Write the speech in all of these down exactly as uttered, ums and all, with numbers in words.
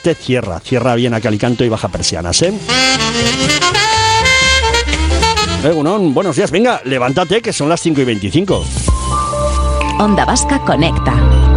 usted cierra, cierra bien a calicanto y baja persianas, ¿eh? Eh, bueno, buenos días, venga, levántate que son las cinco y veinticinco. Onda Vasca conecta.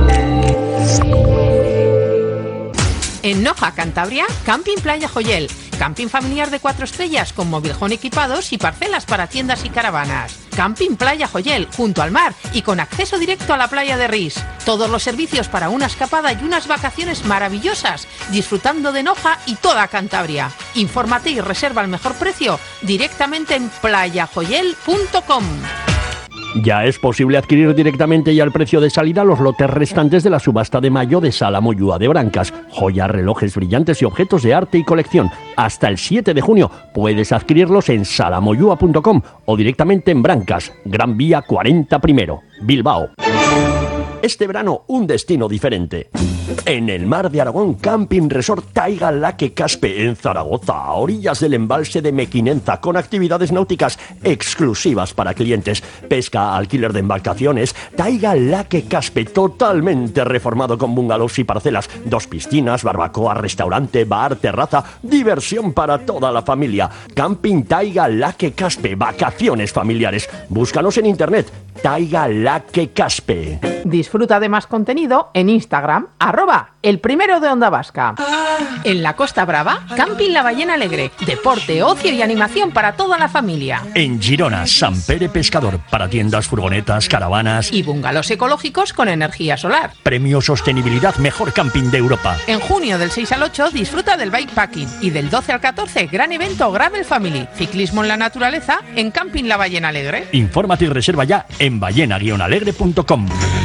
En Noja, Cantabria, Camping Playa Joyel. Camping familiar de cuatro estrellas con mobilhome equipados y parcelas para tiendas y caravanas. Camping Playa Joyel, junto al mar y con acceso directo a la playa de Ris. Todos los servicios para una escapada y unas vacaciones maravillosas, disfrutando de Noja y toda Cantabria. Infórmate y reserva al mejor precio directamente en playa joyel punto com. Ya es posible adquirir directamente y al precio de salida los lotes restantes de la subasta de mayo de Sala Moyúa de Brancas. Joyas, relojes brillantes y objetos de arte y colección. Hasta el siete de junio puedes adquirirlos en sala moyúa punto com o directamente en Brancas, Gran Vía cuarenta primero, Bilbao. Este verano, un destino diferente. En el mar de Aragón, Camping Resort Taiga Laque Caspe, en Zaragoza, a orillas del embalse de Mequinenza, con actividades náuticas exclusivas para clientes, pesca, alquiler de embarcaciones. Taiga Laque Caspe, totalmente reformado con bungalows y parcelas, dos piscinas, barbacoa, restaurante, bar, terraza, diversión para toda la familia. Camping Taiga Laque Caspe, vacaciones familiares. Búscanos en internet, Taiga Laque Caspe. Disfruta de más contenido en Instagram, arroba el primero de Onda Vasca. En la Costa Brava, Camping La Ballena Alegre, deporte, ocio y animación para toda la familia. En Girona, Sant Pere Pescador, para tiendas, furgonetas, caravanas y bungalows ecológicos con energía solar. Premio Sostenibilidad Mejor Camping de Europa. En junio del seis al ocho disfruta del bikepacking y del doce al catorce gran evento Gravel Family, ciclismo en la naturaleza en Camping La Ballena Alegre. Infórmate y reserva ya en ballena guion alegre punto com.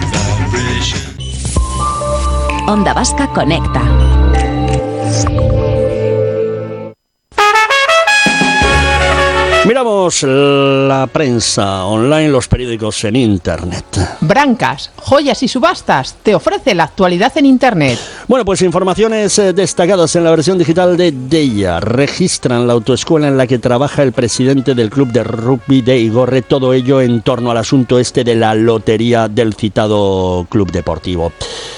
Onda Vasca conecta. Miramos la prensa online, los periódicos en internet. Brancas, joyas y subastas te ofrece la actualidad en internet. Bueno, pues informaciones eh, destacadas en la versión digital de Deia. Registran la autoescuela en la que trabaja el presidente del club de rugby de Igorre. Todo ello en torno al asunto este de la lotería del citado club deportivo.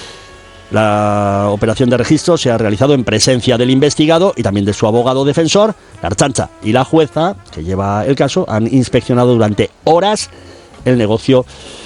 La operación de registro se ha realizado en presencia del investigado y también de su abogado defensor. La Ertzaintza y la jueza que lleva el caso han inspeccionado durante horas el negocio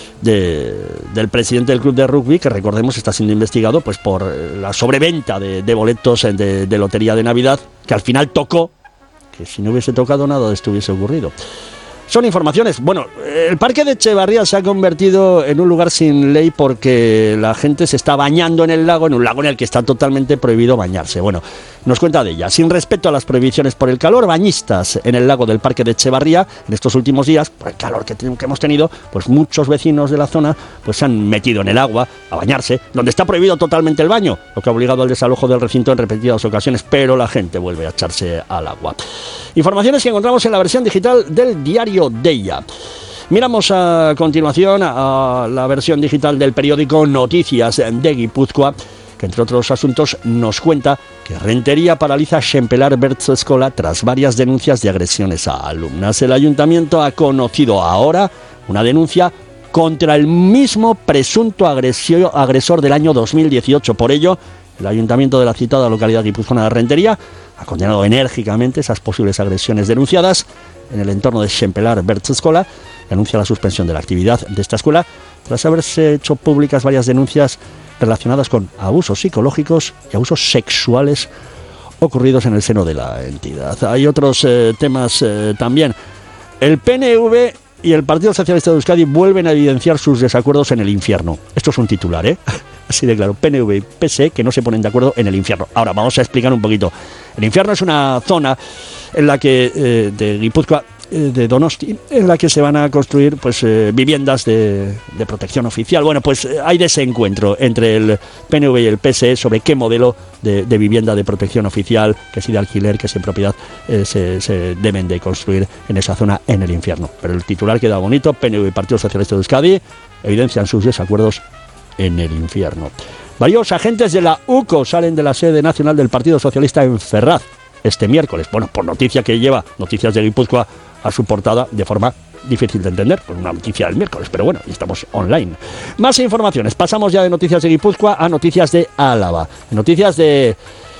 de, del presidente del club de rugby, que recordemos está siendo investigado pues por la sobreventa de, de boletos de, de lotería de Navidad, que al final tocó, que si no hubiese tocado nada de esto hubiese ocurrido. Son informaciones. Bueno, el parque de Echevarría se ha convertido en un lugar sin ley porque la gente se está bañando en el lago, en un lago en el que está totalmente prohibido bañarse. Bueno, nos cuenta de ella. Sin respeto a las prohibiciones por el calor, bañistas en el lago del parque de Echevarría, en estos últimos días, por el calor que, que hemos tenido, pues muchos vecinos de la zona pues se han metido en el agua a bañarse, donde está prohibido totalmente el baño, lo que ha obligado al desalojo del recinto en repetidas ocasiones, pero la gente vuelve a echarse al agua. Informaciones que encontramos en la versión digital del diario Deia. Miramos a continuación a la versión digital del periódico Noticias de Guipúzcoa, que entre otros asuntos nos cuenta que Rentería paraliza Xempelar Bertso Escola tras varias denuncias de agresiones a alumnas. El ayuntamiento ha conocido ahora una denuncia contra el mismo presunto agresor del año dos mil dieciocho. Por ello, el ayuntamiento de la citada localidad guipuzcoana de Rentería ha condenado enérgicamente esas posibles agresiones denunciadas en el entorno de Xempelar Bertso Escola y anuncia la suspensión de la actividad de esta escuela tras haberse hecho públicas varias denuncias relacionadas con abusos psicológicos y abusos sexuales ocurridos en el seno de la entidad. Hay otros eh, temas eh, también. El P N V y el Partido Socialista de Euskadi vuelven a evidenciar sus desacuerdos en el infierno. Esto es un titular, ¿eh? Así de claro. P N V y P S E que no se ponen de acuerdo en el infierno. Ahora vamos a explicar un poquito. El infierno es una zona en la que eh, de Guipúzcoa, eh, de Donosti, en la que se van a construir pues eh, viviendas de, de protección oficial. Bueno, pues eh, hay desencuentro entre el P N V y el P S E sobre qué modelo de, de vivienda de protección oficial, que si de alquiler, que si en propiedad, eh, se, se deben de construir en esa zona en el infierno. Pero el titular queda bonito. P N V y Partido Socialista de Euskadi evidencian sus desacuerdos en el infierno. Varios agentes de la U C O salen de la sede nacional del Partido Socialista en Ferraz este miércoles. Bueno, por noticia que lleva Noticias de Guipúzcoa a su portada de forma difícil de entender, por una noticia del miércoles, pero bueno, estamos online. Más informaciones. Pasamos ya de Noticias de Guipúzcoa a Noticias de Álava. Noticias de